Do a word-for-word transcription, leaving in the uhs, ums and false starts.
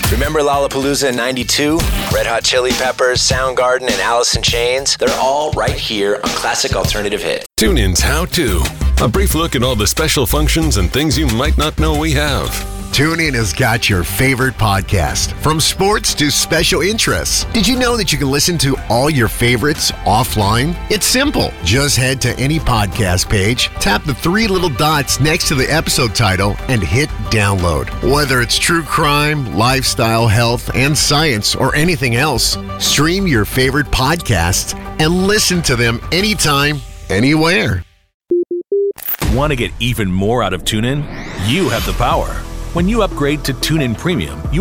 Remember Lollapalooza in ninety-two? Red Hot Chili Peppers, Soundgarden, and Alice in Chains? They're all right here on Classic Alternative Hit. TuneIn's How To. A brief look at all the special functions and things you might not know we have. TuneIn has got your favorite podcast, from sports to special interests. Did you know that you can listen to all your favorites offline? It's simple. Just head to any podcast page, tap the three little dots next to the episode title, and hit download. Whether it's true crime, lifestyle, health, and science, or anything else, stream your favorite podcasts and listen to them anytime, anywhere. Want to get even more out of TuneIn? You have the power. When you upgrade to TuneIn Premium, you